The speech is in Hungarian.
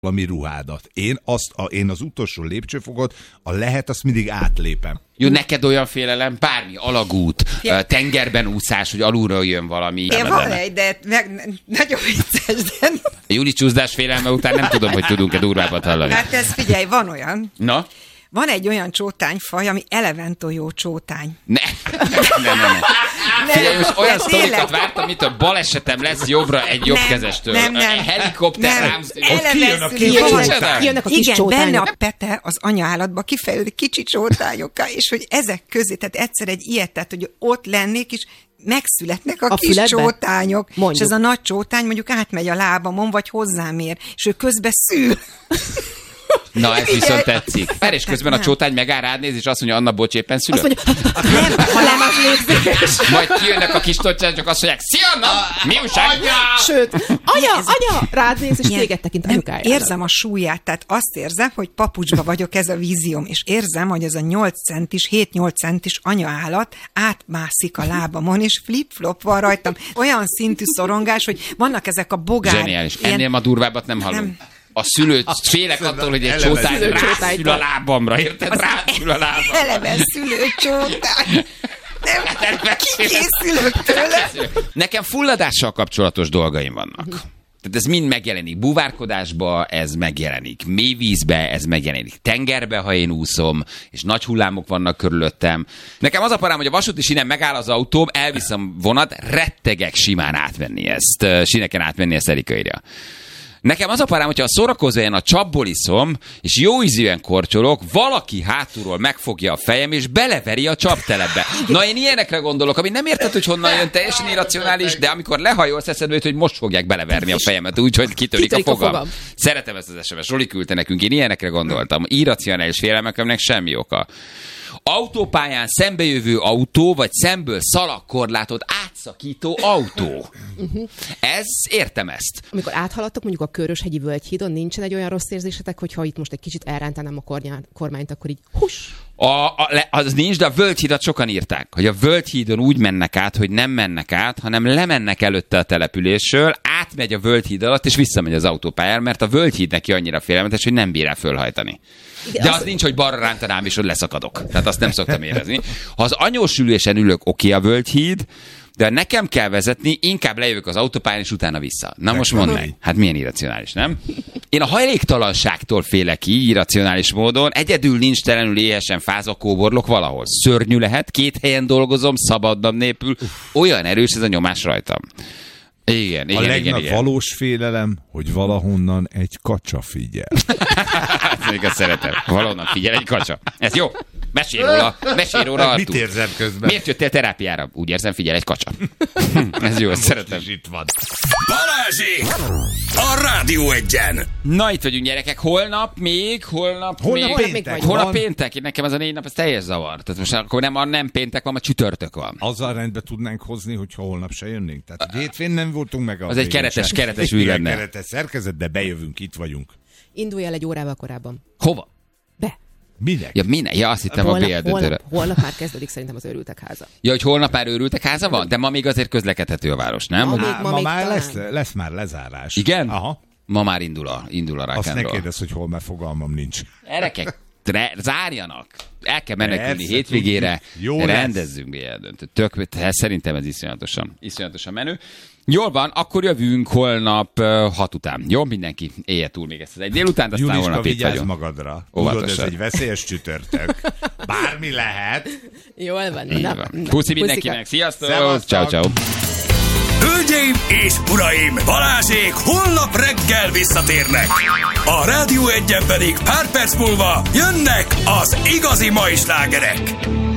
valami ruhádat. Én az utolsó lépcsőfokot, azt mindig átlépem. Jó, neked olyan félelem, bármi, alagút, tengerben úszás, hogy alulról jön valami. Én van egy, de nagyon vicces, de... A Juli csúszdás félelme után nem tudom, hogy tudunk-e durvábbat hallani. Hát ez figyelj, van olyan. Na? Van egy olyan csótányfaj, ami eleventojó csótány. Ne. Figyelj, most olyan sztorikat vártam, mint a balesetem lesz jobbra egy jobbkezestől. Nem. Helikopter rám. Ott kijönnek a kis igen, csótányok. benne a pete az anyaállatba kifejlődik kicsi csótányokká, és hogy ezek közé, tehát egyszer egy ilyet, tehát hogy ott lennék, és megszületnek a kis füledbe? csótányok, Mondjuk. és ez a nagy csótány mondjuk átmegy a lábamon, vagy hozzám ér, és ő közben szül. Na, ez viszont tetszik. És közben a csótány megáll rád néz, és azt mondja, Anna, bocs, éppen szülök. Azt mondja, nem, ha lemas légzés. Majd kijönnek a kis tocsányok, azt mondják, szia, Anna, mi újság? Sőt, anya, rád néz, és téged tekint anyukájára. Érzem a súlyát, tehát azt érzem, hogy papucsba vagyok, ez a vízióm, és érzem, hogy ez a 7-8 centis anyaállat átmászik a lábamon, és flip-flop van rajtam. Olyan szintű szorongás, hogy vannak ezek a bogár... Zseniális. Ennél ma durvábbat nem hallom. A szülő, félek attól, hogy egy csótány rászül a lábamra, érted? Rászül a lábamra. Eleve szülőcsótány. Nem, kikészülök tőle. Nekem fulladással kapcsolatos dolgaim vannak. Tehát ez mind megjelenik. Búvárkodásba ez megjelenik. Mélyvízbe ez megjelenik. Tengerbe, ha én úszom, és nagy hullámok vannak körülöttem. Nekem az a parám, hogy a vasúti sínen megáll az autóm, elviszem vonat, rettegek simán átvenni ezt. Síneken átvenni ezt Erika írja. Nekem az a parám, hogyha a szórakozóján a csapból iszom, és jó ízűen korcsolok, valaki hátulról megfogja a fejem, és beleveri a csaptelepbe. Na, én ilyenekre gondolok, ami nem érted, hogy honnan jön, teljesen irracionális, de amikor lehajolsz, eszedbe jut, hogy most fogják beleverni a fejemet, úgyhogy kitörik a fogam. Szeretem ezt az SMS-et, Zsoli küldte nekünk, én ilyenekre gondoltam. Irracionális félelmeknek semmi oka. Autópályán szembejövő autó, vagy szemből szalagkorlátot átszakító autó. Ez, értem ezt. Amikor áthaladtok mondjuk a Köröshegyi Völgyhídon, nincsen egy olyan rossz érzésetek, hogyha itt most egy kicsit elrántanám a kormányt, akkor így Az nincs, de a Völgyhídat sokan írták, hogy a Völgyhídon úgy mennek át, hogy nem mennek át, hanem lemennek előtte a településről, átmegy a Völgyhíd alatt, és visszamegy az autópályára, mert a Völgyhíd neki annyira félelmetes, hogy nem bír rá fölhajtani. De az nincs, hogy balra rántanám, és hogy leszakadok. Tehát azt nem szoktam érezni. Ha az anyósülésen ülök, oké a Völgyhíd, de nekem kell vezetni, inkább lejövök az autópályán, és utána vissza. Na most mondd meg. Hát milyen irracionális, nem? Én a hajléktalanságtól félek ki, irracionális módon. Egyedül nincs telenül éhesen fázva kóborlok valahol. Szörnyű lehet, 2 helyen dolgozom, szabadnap nélkül. Olyan erős ez a nyomás rajtam. Igen. A legnagyobb valós félelem, hogy valahonnan egy kacsa figyel. Még azt szeretem. Valahonnan figyel egy kacsa. Ez jó. Mesélj róla, Artúr. Mit érzem közben? Miért jöttél terápiára? Úgy érzem, figyel egy kacsa. Ez jó, ezt szeretem. Itt van. Balázsék! A Rádió Egyen! Na, itt vagyunk, gyerekek. Holnap péntek. Nekem ez a 4 nap, ez teljes zavar. Tehát most akkor nem péntek van, a csütörtök van. Azzal rendbe tudnánk hozni, hogyha holnap se jönnénk. Tehát hétfőn nem voltunk meg. Az egy keretes ügy lenne. Keretes szerkezet, de bejövünk, itt vagyunk. Indulj el egy órával korábban. Hova? Be. Minek? Ja, azt hittem a BL-döntőre. Holnap már kezdődik szerintem az Őrültek háza. Ja, hogy holnap már Őrültek háza van? De ma még azért közlekedhető a város, nem? Ma már lesz már lezárás. Igen? Aha. Ma már indul a rock Azt and ne roll. kérdezz, hogy hol, mert fogalmam nincs. Erekek, zárjanak. El kell menekülni hétvégére. Rendezzünk BL-döntőt. Szerintem ez iszonyatosan menő. Jól van, akkor jövünk holnap 6 után. Jó, mindenki élje túl még ezt az egy délután, aztán Juliska, holnap itt vagyunk. magadra. Tudod, ez egy veszélyes csütörtök. Bármi lehet. Jól van. Puszi mindenkinek. Sziasztok! Ciao. Hölgyeim és uraim, Balázsék holnap reggel visszatérnek. A Rádió Egyen pedig pár perc múlva jönnek az igazi mai slágerek.